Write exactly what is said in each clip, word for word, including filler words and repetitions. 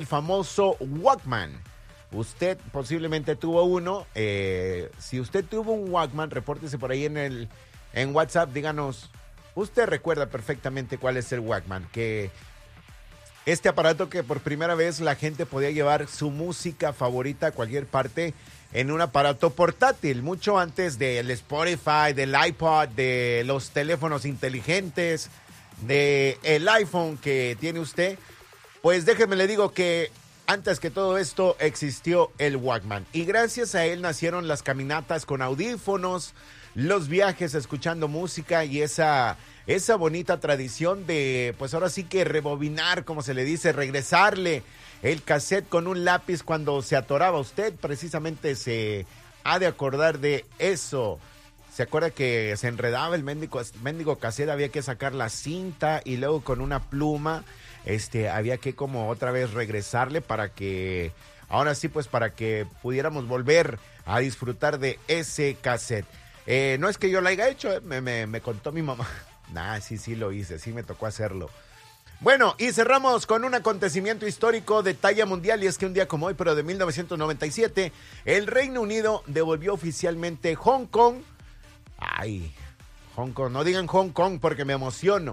famoso Walkman. Usted posiblemente tuvo uno. Eh, si usted tuvo un Walkman, repórtese por ahí en el en WhatsApp. Díganos, usted recuerda perfectamente cuál es el Walkman. Que este aparato que por primera vez la gente podía llevar su música favorita a cualquier parte en un aparato portátil. Mucho antes del Spotify, del iPod, de los teléfonos inteligentes, del iPhone que tiene usted. Pues déjeme le digo que antes que todo esto existió el Walkman y gracias a él nacieron las caminatas con audífonos, los viajes escuchando música y esa, esa bonita tradición de, pues ahora sí que rebobinar, como se le dice, regresarle el cassette con un lápiz cuando se atoraba. Usted precisamente se ha de acordar de eso. ¿Se acuerda que se enredaba el mendigo, mendigo cassette? Había que sacar la cinta y luego con una pluma Este, había que como otra vez regresarle para que, ahora sí pues para que pudiéramos volver a disfrutar de ese cassette. Eh, no es que yo lo haya hecho, eh, me, me, me contó mi mamá. Nah, sí, sí lo hice, sí me tocó hacerlo. Bueno, y cerramos con un acontecimiento histórico de talla mundial, y es que un día como hoy, pero de mil novecientos noventa y siete, el Reino Unido devolvió oficialmente Hong Kong. Ay, Hong Kong, no digan Hong Kong porque me emociono.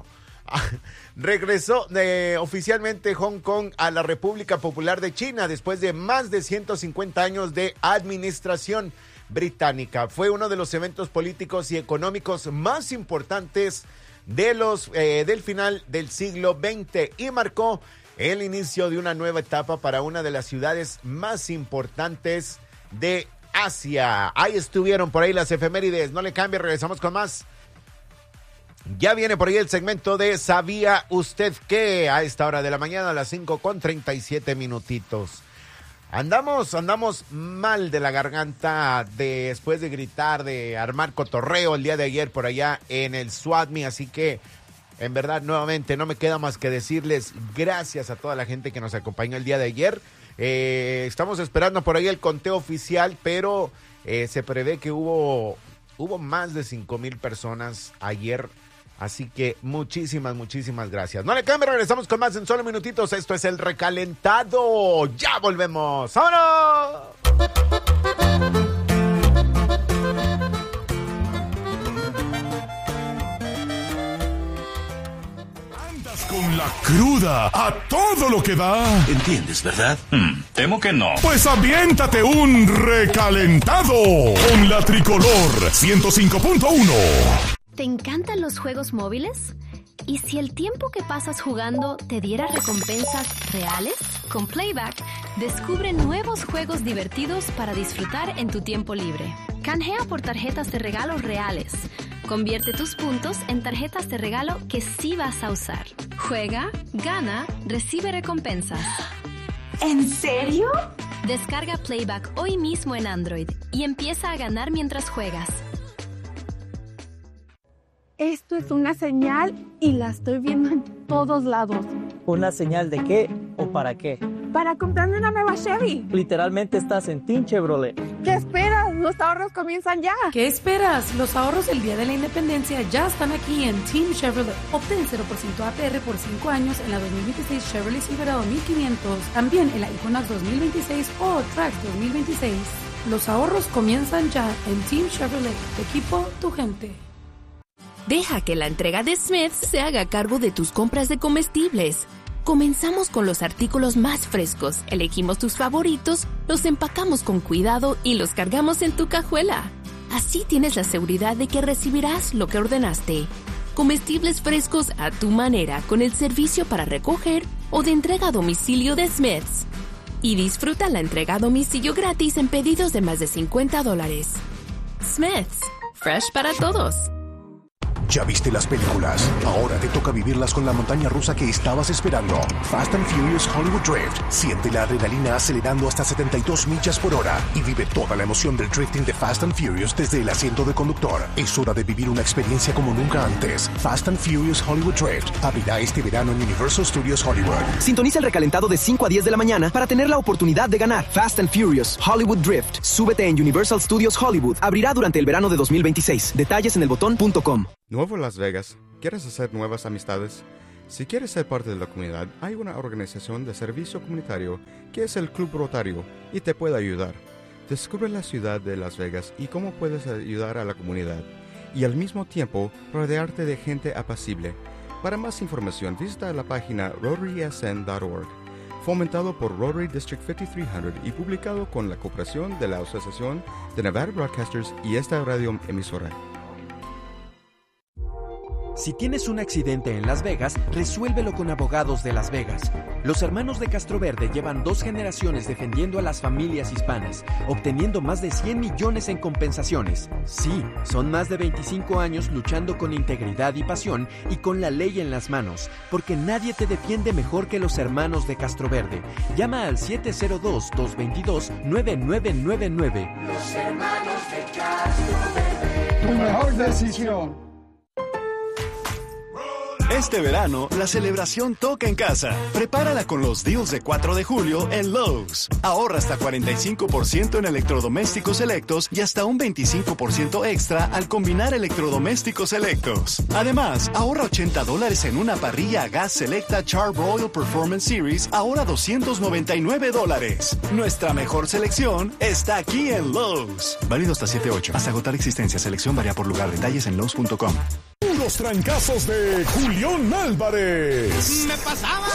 Regresó eh, oficialmente Hong Kong a la República Popular de China después de más de ciento cincuenta años de administración británica. Fue uno de los eventos políticos y económicos más importantes de los eh, del final del siglo veinte y marcó el inicio de una nueva etapa para una de las ciudades más importantes de Asia. Ahí estuvieron por ahí las efemérides. No le cambie, regresamos con más. Ya viene por ahí el segmento de ¿Sabía usted qué? A esta hora de la mañana, a las cinco con treinta y siete minutitos. Andamos, andamos mal de la garganta de, después de gritar, de armar cotorreo el día de ayer por allá en el SWATME, así que en verdad nuevamente no me queda más que decirles gracias a toda la gente que nos acompañó el día de ayer. Eh, estamos esperando por ahí el conteo oficial, pero eh, se prevé que hubo, hubo más de cinco mil personas ayer. Así que muchísimas, muchísimas gracias. No le cambien, regresamos con más en solo minutitos. Esto es El Recalentado. ¡Ya volvemos! ¡Vámonos! Andas con la cruda a todo lo que da. ¿Entiendes, verdad? Hmm, temo que no. Pues aviéntate un recalentado con la Tricolor ciento cinco punto uno. ¿Te encantan los juegos móviles? ¿Y si el tiempo que pasas jugando te diera recompensas reales? Con Playback, descubre nuevos juegos divertidos para disfrutar en tu tiempo libre. Canjea por tarjetas de regalo reales. Convierte tus puntos en tarjetas de regalo que sí vas a usar. Juega, gana, recibe recompensas. ¿En serio? Descarga Playback hoy mismo en Android y empieza a ganar mientras juegas. Esto es una señal y la estoy viendo en todos lados. ¿Una señal de qué o para qué? Para comprarme una nueva Chevy. Literalmente estás en Team Chevrolet. ¿Qué esperas? Los ahorros comienzan ya. ¿Qué esperas? Los ahorros del Día de la Independencia ya están aquí en Team Chevrolet. Obtén cero por ciento A P R por cinco años en la dos mil veintiséis Chevrolet Silverado mil quinientos. También en la Equinox dos mil veintiséis o Trax dos mil veintiséis. Los ahorros comienzan ya en Team Chevrolet. Tu equipo, tu gente. Deja que la entrega de Smith's se haga cargo de tus compras de comestibles. Comenzamos con los artículos más frescos, elegimos tus favoritos, los empacamos con cuidado y los cargamos en tu cajuela. Así tienes la seguridad de que recibirás lo que ordenaste. Comestibles frescos a tu manera con el servicio para recoger o de entrega a domicilio de Smith's. Y disfruta la entrega a domicilio gratis en pedidos de más de cincuenta dólares. Smith's, fresh para todos. ¿Ya viste las películas? Ahora te toca vivirlas con la montaña rusa que estabas esperando. Fast and Furious Hollywood Drift. Siente la adrenalina acelerando hasta setenta y dos millas por hora y vive toda la emoción del drifting de Fast and Furious desde el asiento de conductor. Es hora de vivir una experiencia como nunca antes. Fast and Furious Hollywood Drift abrirá este verano en Universal Studios Hollywood. Sintoniza el recalentado de cinco a diez de la mañana para tener la oportunidad de ganar. Fast and Furious Hollywood Drift. Súbete en Universal Studios Hollywood. Abrirá durante el verano de dos mil veintiséis. Detalles en el botón punto com. Nuevo Las Vegas. ¿Quieres hacer nuevas amistades? Si quieres ser parte de la comunidad, hay una organización de servicio comunitario que es el Club Rotario y te puede ayudar. Descubre la ciudad de Las Vegas y cómo puedes ayudar a la comunidad y al mismo tiempo rodearte de gente apacible. Para más información visita la página rotary s n punto org. Fomentado por Rotary District cincuenta y tres cien y publicado con la cooperación de la Asociación de Nevada Broadcasters y esta radio emisora. Si tienes un accidente en Las Vegas, resuélvelo con Abogados de Las Vegas. Los hermanos de Castroverde llevan dos generaciones defendiendo a las familias hispanas, obteniendo más de cien millones en compensaciones. Sí, son más de veinticinco años luchando con integridad y pasión y con la ley en las manos, porque nadie te defiende mejor que los hermanos de Castroverde. Llama al siete cero dos, dos dos dos, nueve nueve nueve nueve. Los hermanos de Castroverde. Tu mejor decisión. Este verano, la celebración toca en casa. Prepárala con los deals de cuatro de julio en Lowe's. Ahorra hasta cuarenta y cinco por ciento en electrodomésticos selectos y hasta un veinticinco por ciento extra al combinar electrodomésticos selectos. Además, ahorra ochenta dólares en una parrilla a gas selecta Char-Broil Performance Series, ahora doscientos noventa y nueve dólares. Nuestra mejor selección está aquí en Lowe's. Válido hasta siete ocho. Hasta agotar existencia. Selección varía por lugar. Detalles en Lowe's punto com. Los trancazos de Julián Álvarez. Me pasaba